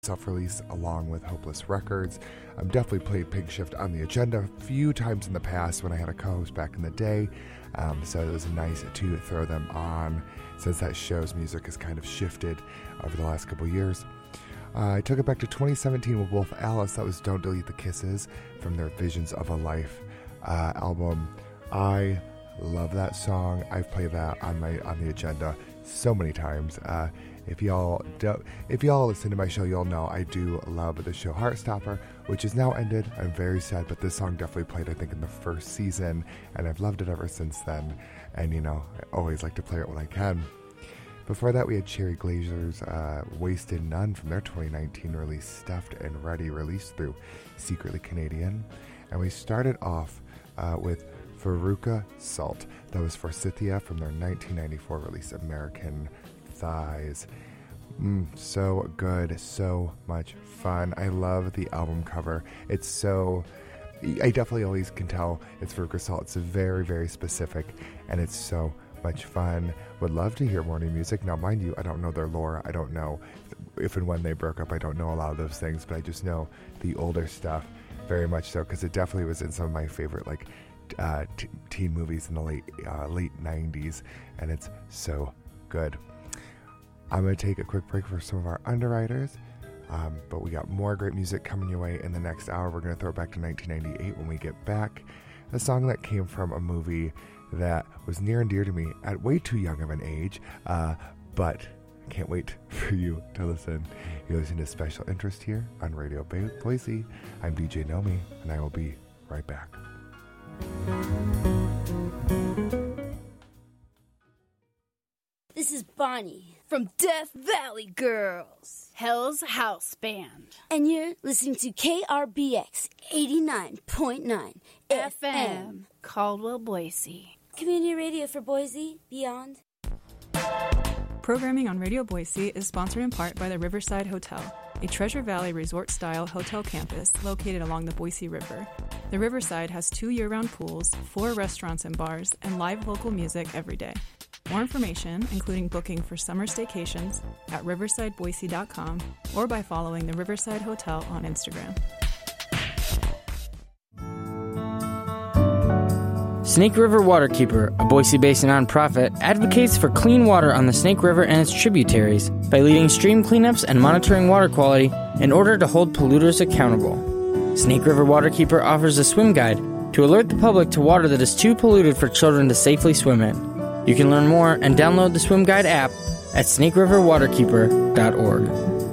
self-release along with Hopeless Records. Definitely played Pink Shift on the agenda a few times in the past when I had a co-host back in the day, so it was nice to throw them on since that show's music has kind of shifted over the last couple years. I took it back to 2017 with Wolf Alice. That was Don't Delete the Kisses from their Visions of a Life album. I love that song. I've played that on the agenda so many times. If y'all listen to my show, you'll know I do love the show Heartstopper, which is now ended. I'm very sad, but this song definitely played, I think, in the first season, and I've loved it ever since then. And I always like to play it when I can. Before that, we had Cherry Glazer's Wasted None from their 2019 release, Stuffed and Ready, released through Secretly Canadian. And we started off with Veruca Salt. That was Forsythia from their 1994 release, American Thighs. So good, so much fun. I love the album cover. It's so... I definitely always can tell it's Veruca Salt. It's very, very specific, and it's so much fun. Would love to hear more new music. Now, mind you, I don't know their lore. I don't know if and when they broke up. I don't know a lot of those things, but I just know the older stuff very much so, because it definitely was in some of my favorite teen movies in the late 90s, and it's so good. I'm going to take a quick break for some of our underwriters, but we got more great music coming your way in the next hour. We're going to throw it back to 1998 when we get back. A song that came from a movie that was near and dear to me at way too young of an age, but I can't wait for you to listen. You're listening to Special Interest here on Radio Boise. I'm DJ Nomi, and I will be right back. This is Bonnie from Death Valley Girls, Hell's House Band. And you're listening to KRBX 89.9 FM, Caldwell, Boise. Community radio for Boise, beyond. Programming on Radio Boise is sponsored in part by the Riverside Hotel, a Treasure Valley resort-style hotel campus located along the Boise River. The Riverside has 2 year-round pools, 4 restaurants and bars, and live local music every day. More information, including booking for summer staycations, at riversideboise.com or by following the Riverside Hotel on Instagram. Snake River Waterkeeper, a Boise-based nonprofit, advocates for clean water on the Snake River and its tributaries by leading stream cleanups and monitoring water quality in order to hold polluters accountable. Snake River Waterkeeper offers a swim guide to alert the public to water that is too polluted for children to safely swim in. You can learn more and download the Swim Guide app at snakeriverwaterkeeper.org.